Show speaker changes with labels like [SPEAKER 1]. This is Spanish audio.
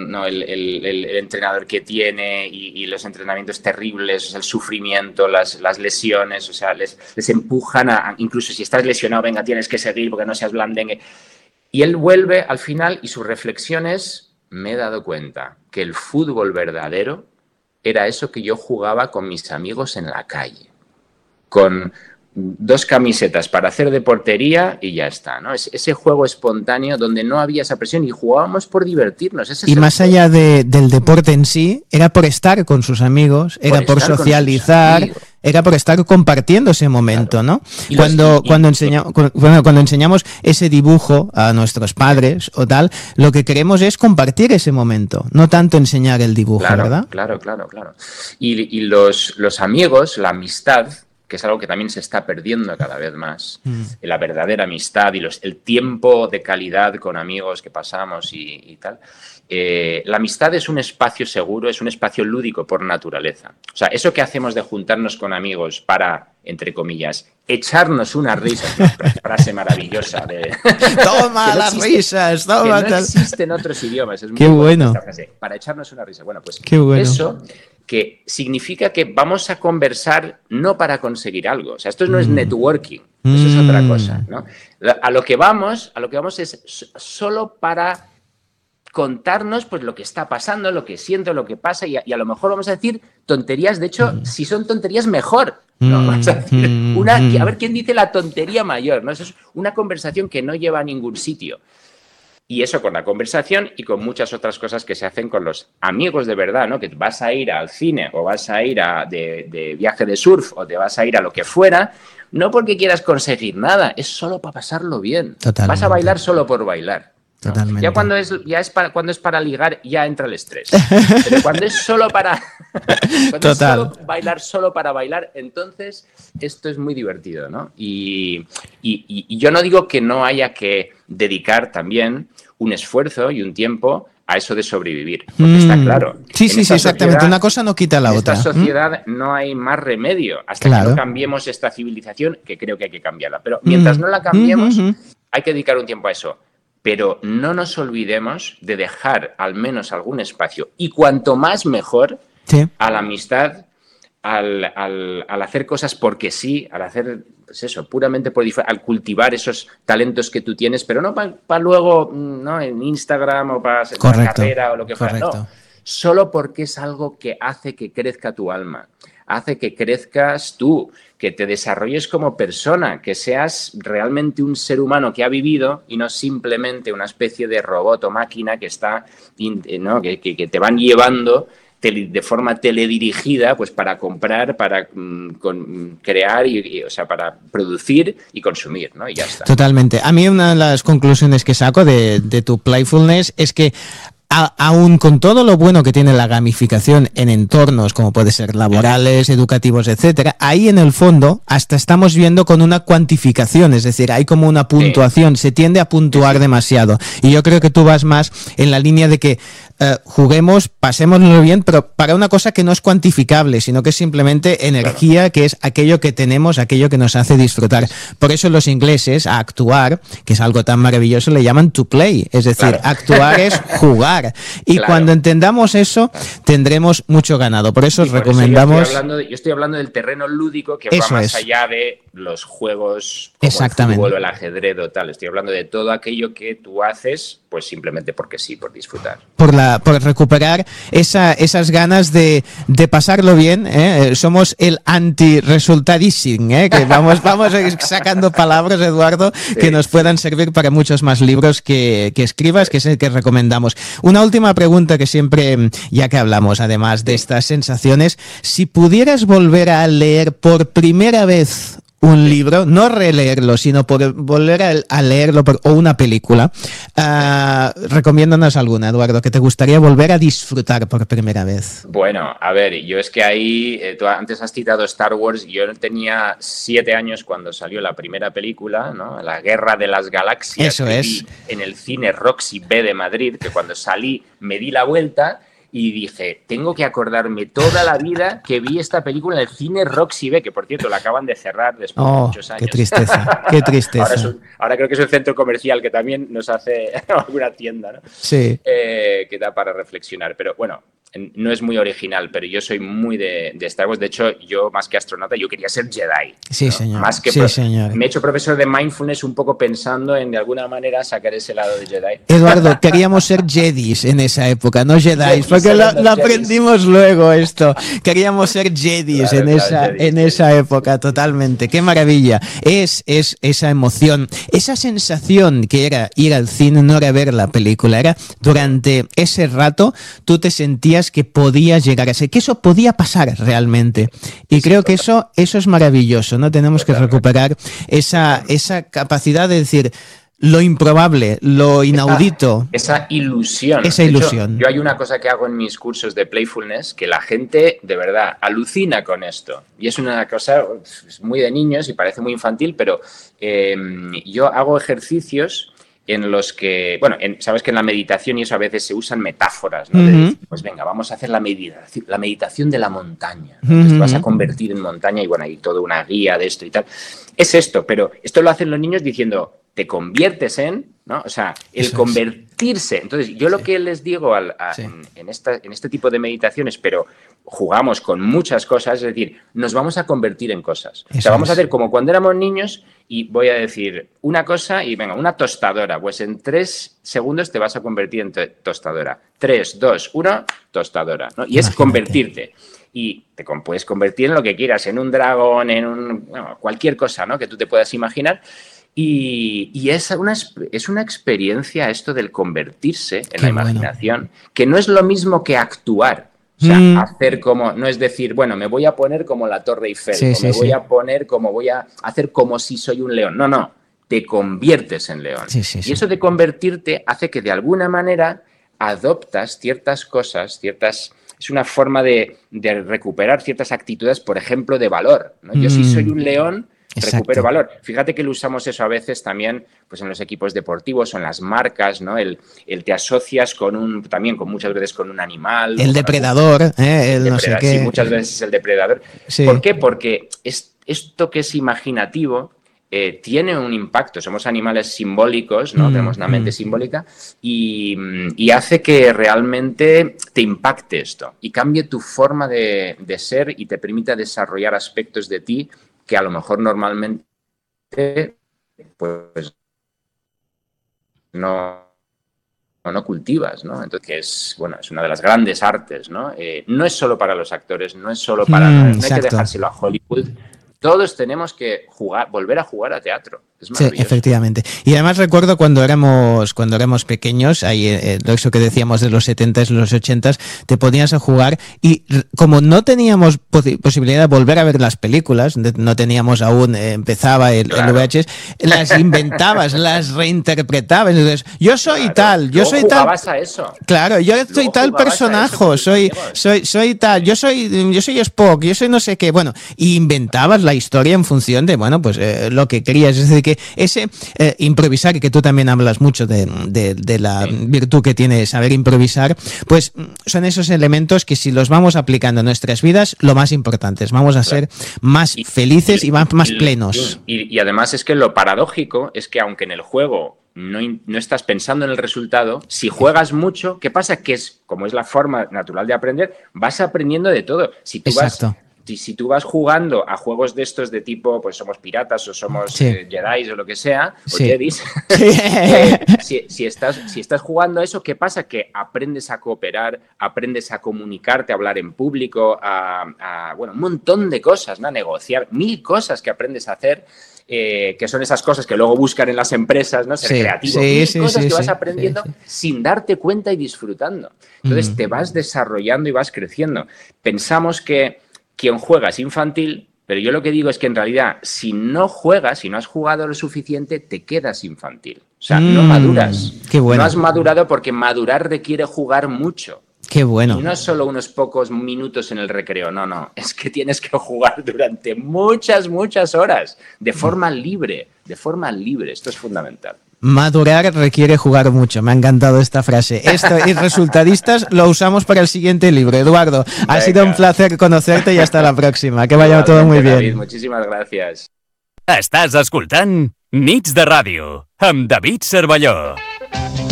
[SPEAKER 1] ¿no? el entrenador que tiene y los entrenamientos terribles, o sea, el sufrimiento, las lesiones, o sea, les empujan incluso si estás lesionado, venga, tienes que seguir porque no seas blandengue. Y él vuelve al final y su reflexión es, me he dado cuenta que el fútbol verdadero era eso que yo jugaba con mis amigos en la calle, con 2 camisetas para hacer de portería y ya está, ¿no? Ese juego espontáneo donde no había esa presión y jugábamos por divertirnos.
[SPEAKER 2] Y más allá del deporte en sí, era por estar con sus amigos, era por socializar, era por estar compartiendo ese momento, claro. ¿No? Cuando enseñamos ese dibujo a nuestros padres o tal, lo que queremos es compartir ese momento, no tanto enseñar el dibujo,
[SPEAKER 1] claro,
[SPEAKER 2] ¿verdad?
[SPEAKER 1] Claro. Y los amigos, la amistad, que es algo que también se está perdiendo cada vez más, la verdadera amistad y el tiempo de calidad con amigos que pasamos y tal. La amistad es un espacio seguro, es un espacio lúdico por naturaleza. O sea, eso que hacemos de juntarnos con amigos para, entre comillas, echarnos unas risas, una frase maravillosa de...
[SPEAKER 2] ¡Toma las risas! ¡Toma!
[SPEAKER 1] Que no existe en otros idiomas. Es muy
[SPEAKER 2] ¡Qué bueno!
[SPEAKER 1] Esta frase, para echarnos una risa. Bueno, pues
[SPEAKER 2] ¡qué bueno!
[SPEAKER 1] Eso... que significa que vamos a conversar no para conseguir algo. O sea, esto no es networking, eso es otra cosa, ¿no? A lo que vamos es solo para contarnos pues lo que está pasando, lo que siento, lo que pasa y a lo mejor vamos a decir tonterías. De hecho, si son tonterías, mejor, ¿no? Vamos a decir a ver quién dice la tontería mayor, ¿no? Eso es una conversación que no lleva a ningún sitio. Y eso con la conversación y con muchas otras cosas que se hacen con los amigos de verdad, ¿no? Que vas a ir al cine o vas a ir de viaje de surf o te vas a ir a lo que fuera, no porque quieras conseguir nada, es solo para pasarlo bien.
[SPEAKER 2] Totalmente.
[SPEAKER 1] Vas a bailar solo por bailar, ¿no?
[SPEAKER 2] Totalmente.
[SPEAKER 1] Ya cuando es para ligar, ya entra el estrés. Pero cuando es solo para es solo bailar solo para bailar, entonces esto es muy divertido, ¿no? Y yo no digo que no haya que dedicar también un esfuerzo y un tiempo a eso de sobrevivir, porque está claro.
[SPEAKER 2] Sí, exactamente. Una cosa no quita la otra.
[SPEAKER 1] En esta sociedad no hay más remedio hasta que no cambiemos esta civilización, que creo que hay que cambiarla. Pero mientras no la cambiemos, hay que dedicar un tiempo a eso. Pero no nos olvidemos de dejar al menos algún espacio, y cuanto más mejor, a la amistad, al hacer cosas porque sí, al hacer, pues eso, puramente por al cultivar esos talentos que tú tienes, pero no para luego, ¿no? En Instagram o para la carrera o lo que fuera, no. Solo porque es algo que hace que crezca tu alma, hace que crezcas tú, que te desarrolles como persona, que seas realmente un ser humano que ha vivido y no simplemente una especie de robot o máquina que está, ¿no? que te van llevando de forma teledirigida, pues para comprar, para crear, o sea, para producir y consumir, ¿no? Y ya está.
[SPEAKER 2] Totalmente. A mí una de las conclusiones que saco de tu playfulness es que aún con todo lo bueno que tiene la gamificación en entornos como puede ser laborales, educativos, etcétera, ahí en el fondo hasta estamos viendo con una cuantificación, es decir, hay como una puntuación, se tiende a puntuar demasiado. Y yo creo que tú vas más en la línea de que juguemos, pasémoslo bien, pero para una cosa que no es cuantificable, sino que es simplemente energía, que es aquello que tenemos, aquello que nos hace disfrutar. Por eso los ingleses a actuar, que es algo tan maravilloso, le llaman to play, es decir, actuar es jugar. Y cuando entendamos eso, tendremos mucho ganado. Por eso os recomendamos...
[SPEAKER 1] Yo estoy hablando del terreno lúdico que va más allá de los juegos como el fútbol o el ajedrez o tal. Estoy hablando de todo aquello que tú haces, pues simplemente porque sí, por disfrutar.
[SPEAKER 2] Por recuperar esas ganas de pasarlo bien, ¿eh? Somos el anti-resultadising, ¿eh? Que vamos sacando palabras, Eduardo, que nos puedan servir para muchos más libros que escribas, que es el que recomendamos. Una última pregunta que siempre, ya que hablamos además de estas sensaciones, si pudieras volver a leer por primera vez un libro, no releerlo, sino por volver a leerlo o una película, recomiéndanos alguna, Eduardo, que te gustaría volver a disfrutar por primera vez.
[SPEAKER 1] Bueno, a ver, yo es que ahí, tú antes has citado Star Wars, yo tenía 7 años cuando salió la primera película, ¿no? La Guerra de las Galaxias.
[SPEAKER 2] Eso es.
[SPEAKER 1] En el cine Roxy B de Madrid, que cuando salí me di la vuelta y dije, tengo que acordarme toda la vida que vi esta película en el cine Roxy B, que por cierto la acaban de cerrar después de muchos años.
[SPEAKER 2] Qué tristeza, qué tristeza.
[SPEAKER 1] Ahora creo que es un centro comercial que también nos hace alguna tienda, ¿no?
[SPEAKER 2] Sí.
[SPEAKER 1] Que da para reflexionar. Pero bueno, no es muy original, pero yo soy muy de Star Wars. De hecho, yo más que astronauta, yo quería ser Jedi.
[SPEAKER 2] Sí,
[SPEAKER 1] ¿no?
[SPEAKER 2] señor.
[SPEAKER 1] Más que
[SPEAKER 2] sí, señor.
[SPEAKER 1] Me he hecho profesor de mindfulness un poco pensando en de alguna manera sacar ese lado de Jedi.
[SPEAKER 2] Eduardo, queríamos ser Jedis en esa época, no Jedi, porque lo aprendimos luego esto. Queríamos ser Jedis en esa época, totalmente. Qué maravilla. Es esa emoción, esa sensación que era ir al cine, no era ver la película, era durante ese rato tú te sentías que podías llegar a ser, que eso podía pasar realmente. Y creo que eso es maravilloso, ¿no? Tenemos que recuperar esa capacidad de decir lo improbable, lo inaudito.
[SPEAKER 1] Esa ilusión.
[SPEAKER 2] Esa ilusión.
[SPEAKER 1] De hecho, yo hay una cosa que hago en mis cursos de Playfulness que la gente de verdad alucina con esto. Y es una cosa muy de niños y parece muy infantil, pero yo hago ejercicios en los que, bueno, sabes que en la meditación y eso a veces se usan metáforas, ¿no? De decir, pues venga, vamos a hacer la meditación de la montaña, ¿no? Entonces te vas a convertir en montaña y bueno, hay toda una guía de esto y tal. Es esto, pero esto lo hacen los niños diciendo, te conviertes en, ¿no? O sea, el eso convertirse. Entonces, yo lo que les digo en este tipo de meditaciones, pero jugamos con muchas cosas, es decir, nos vamos a convertir en cosas. O sea, vamos a hacer como cuando éramos niños y voy a decir una cosa y venga, una tostadora. Pues en 3 segundos te vas a convertir en tostadora. 3, 2, 1, tostadora, ¿no? Y es convertirte. Y te puedes convertir en lo que quieras, en un dragón, bueno, cualquier cosa, ¿no? Que tú te puedas imaginar. Y es una experiencia esto del convertirse en la imaginación, que no es lo mismo que actuar. O sea, hacer como, no es decir, bueno, me voy a poner como la Torre Eiffel, me voy a poner como, voy a hacer como si soy un león. No, te conviertes en león. Y eso de convertirte hace que de alguna manera adoptas ciertas cosas, es una forma de recuperar ciertas actitudes, por ejemplo, de valor, ¿no? Yo si soy un león, recupero valor. Fíjate que lo usamos eso a veces también pues en los equipos deportivos o en las marcas, ¿no? El te asocias también muchas veces con un animal.
[SPEAKER 2] El depredador, no sé qué.
[SPEAKER 1] Sí, muchas veces el depredador. Sí. ¿Por qué? Porque esto que es imaginativo tiene un impacto. Somos animales simbólicos, ¿no? Tenemos una mente simbólica y hace que realmente te impacte esto y cambie tu forma de ser y te permita desarrollar aspectos de ti que a lo mejor normalmente pues no cultivas, ¿no? Entonces, bueno, es una de las grandes artes, ¿no? No es solo para los actores, no es solo para... no hay que dejárselo a Hollywood. Todos tenemos que volver a jugar a teatro. Es maravilloso.
[SPEAKER 2] Sí, efectivamente. Y además recuerdo cuando éramos pequeños, ahí eso que decíamos de los 70s, los 80s, te ponías a jugar y como no teníamos posibilidad de volver a ver las películas, no teníamos aún, empezaba el VHS, las inventabas, las reinterpretabas. Entonces, yo soy tal, yo soy tal.
[SPEAKER 1] A eso.
[SPEAKER 2] Claro, yo soy tal personaje, soy tal, yo soy Spock, yo soy no sé qué. Bueno, y inventabas la historia en función de, bueno, pues lo que querías. Es decir, que ese improvisar, que tú también hablas mucho de la virtud que tiene saber improvisar, pues son esos elementos que si los vamos aplicando en nuestras vidas, lo más importante es, vamos a ser más felices y más plenos.
[SPEAKER 1] Y además es que lo paradójico es que aunque en el juego no estás pensando en el resultado, si juegas mucho, ¿qué pasa? Que como es la forma natural de aprender, vas aprendiendo de todo. Si tú vas jugando a juegos de estos de tipo, pues somos piratas o somos Jedis o lo que sea, o Jedis, si estás jugando a eso, ¿qué pasa? Que aprendes a cooperar, aprendes a comunicarte, a hablar en público, bueno, un montón de cosas, ¿no? A negociar, 1000 cosas que aprendes a hacer, que son esas cosas que luego buscan en las empresas, ¿no? Ser creativo, 1000 cosas que vas aprendiendo sin darte cuenta y disfrutando. Entonces te vas desarrollando y vas creciendo. Pensamos que quien juega es infantil, pero yo lo que digo es que en realidad si no juegas, si no has jugado lo suficiente, te quedas infantil. O sea, no maduras.
[SPEAKER 2] Qué bueno.
[SPEAKER 1] No has madurado porque madurar requiere jugar mucho.
[SPEAKER 2] Qué bueno.
[SPEAKER 1] Y no es solo unos pocos minutos en el recreo, no. Es que tienes que jugar durante muchas horas, de forma libre. Esto es fundamental.
[SPEAKER 2] Madurar requiere jugar mucho. Me ha encantado esta frase. Esto y resultadistas lo usamos para el siguiente libro. Eduardo, ha sido un placer conocerte y hasta la próxima. Que vaya todo muy bien.
[SPEAKER 1] David, muchísimas gracias.
[SPEAKER 3] Estàs escoltant Nits de Ràdio amb David Cervelló.